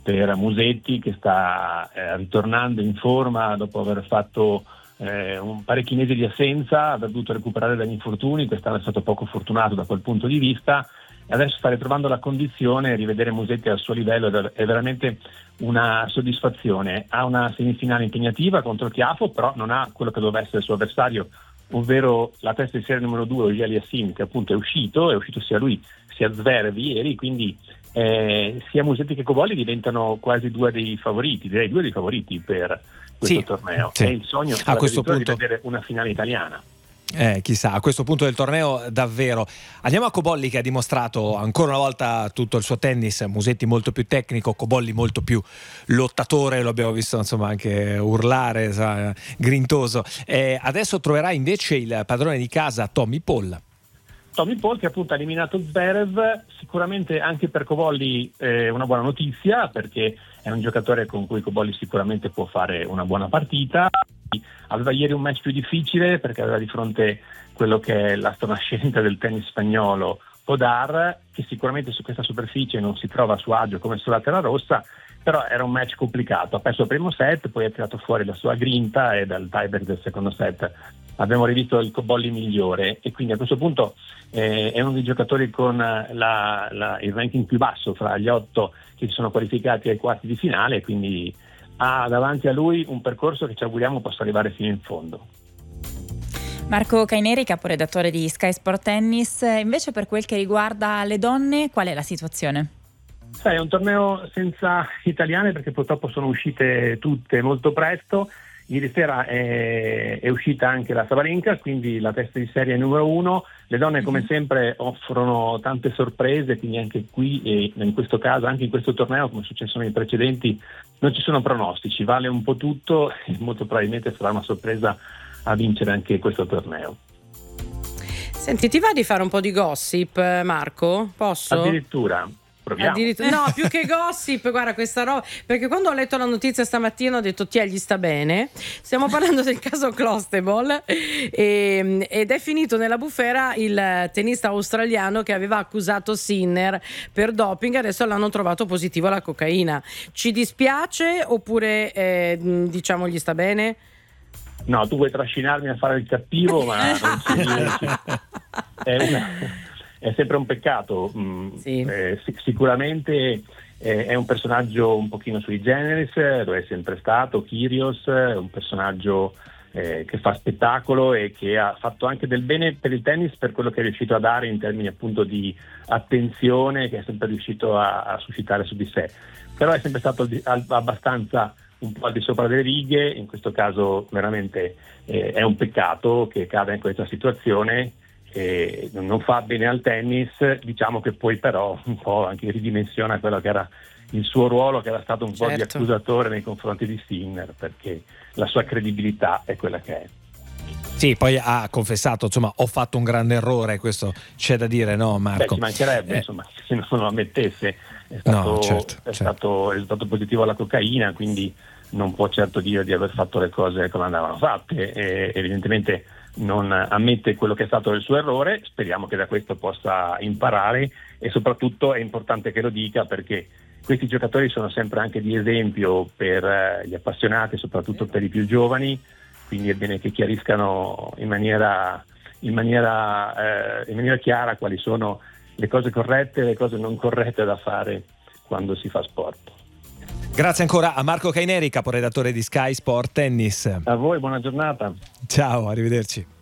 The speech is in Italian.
per Musetti, che sta ritornando in forma dopo aver fatto parecchi mesi di assenza, aver dovuto recuperare dagli infortuni. Quest'anno è stato poco fortunato da quel punto di vista, e adesso sta ritrovando la condizione. Rivedere Musetti al suo livello è veramente una soddisfazione. Ha una semifinale impegnativa contro Tiafo, però non ha quello che doveva essere il suo avversario, ovvero la testa di serie numero 2, Ogeli Yassin, che appunto è uscito sia lui sia Zverev ieri, quindi sia Musetti che Cobolli diventano quasi due dei favoriti per questo torneo. Sì. E il sogno a questo punto di vedere una finale italiana. Chissà, a questo punto del torneo davvero. Andiamo a Cobolli, che ha dimostrato ancora una volta tutto il suo tennis. Musetti molto più tecnico, Cobolli molto più lottatore, lo abbiamo visto insomma anche urlare, grintoso. Adesso troverà invece il padrone di casa, Tommy Paul, che appunto ha eliminato Zverev. Sicuramente anche per Cobolli una buona notizia, perché è un giocatore con cui Cobolli sicuramente può fare una buona partita. Aveva ieri un match più difficile perché aveva di fronte quello che è l'astronascente del tennis spagnolo, Podar, che sicuramente su questa superficie non si trova a suo agio come sulla terra rossa, però era un match complicato. Ha perso il primo set, poi ha tirato fuori la sua grinta e dal tiebreak del secondo set abbiamo rivisto il Cobolli migliore, e quindi a questo punto è uno dei giocatori con il ranking più basso fra gli 8 che si sono qualificati ai quarti di finale, quindi ha davanti a lui un percorso che ci auguriamo possa arrivare fino in fondo. Marco Caineri, caporedattore di Sky Sport Tennis. Invece, per quel che riguarda le donne, qual è la situazione? È un torneo senza italiane, perché purtroppo sono uscite tutte molto presto. Ieri sera è uscita anche la Sabalenka, quindi la testa di serie numero 1. Le donne, come sempre, offrono tante sorprese, quindi anche qui, e in questo caso, anche in questo torneo, come è successo nei precedenti, non ci sono pronostici, vale un po' tutto, e molto probabilmente sarà una sorpresa a vincere anche questo torneo. Senti, ti va di fare un po' di gossip, Marco? Posso? Addirittura. No, più che gossip, guarda questa roba, perché quando ho letto la notizia stamattina ho detto gli sta bene. Stiamo parlando del caso Clostebol, ed è finito nella bufera il tennista australiano che aveva accusato Sinner per doping. Adesso l'hanno trovato positivo alla cocaina. Ci dispiace oppure diciamo gli sta bene? No, tu vuoi trascinarmi a fare il cattivo, ma non è sempre un peccato. Sì. Sicuramente è un personaggio un pochino sui generis, lo è sempre stato. Kyrgios è un personaggio che fa spettacolo e che ha fatto anche del bene per il tennis, per quello che è riuscito a dare in termini appunto di attenzione, che è sempre riuscito a suscitare su di sé. Però è sempre stato abbastanza un po' al di sopra delle righe. In questo caso veramente è un peccato che cada in questa situazione. Non fa bene al tennis, diciamo che poi però un po' anche ridimensiona quello che era il suo ruolo, che era stato un po' di accusatore nei confronti di Sinner, perché la sua credibilità è quella che è. Sì, poi ha confessato, insomma, ho fatto un grande errore, questo c'è da dire, no Marco? Ci mancherebbe, insomma, se non lo ammettesse. È stato risultato positivo alla cocaina, quindi non può certo dire di aver fatto le cose come andavano fatte, e evidentemente non ammette quello che è stato il suo errore. Speriamo che da questo possa imparare, e soprattutto è importante che lo dica, perché questi giocatori sono sempre anche di esempio per gli appassionati, soprattutto per i più giovani, quindi è bene che chiariscano in maniera chiara quali sono le cose corrette e le cose non corrette da fare quando si fa sport. Grazie ancora a Marco Caineri, caporedattore di Sky Sport Tennis. A voi, buona giornata. Ciao, arrivederci.